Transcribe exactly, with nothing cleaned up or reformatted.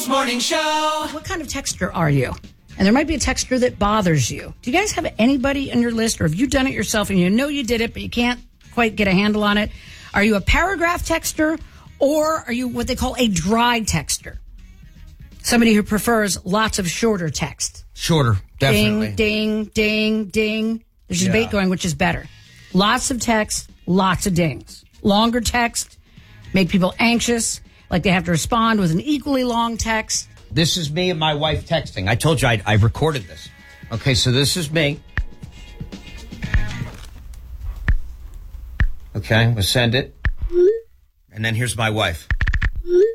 Holmes Morning Show. What kind of texter are you? And there might be a texter that bothers you. Do you guys have anybody on your list, or have you done it yourself and you know you did it, but you can't quite get a handle on it? Are you a paragraph texter, or are you what they call a dry texter? Somebody who prefers lots of shorter text. Shorter, definitely. Ding, ding, ding, ding. There's a Yeah. debate going, which is better. Lots of text, lots of dings. Longer text make people anxious, like they have to respond with an equally long text. This is me and my wife texting. I told you I, I recorded this. Okay, so this is me. Okay, we'll send it. And then here's my wife.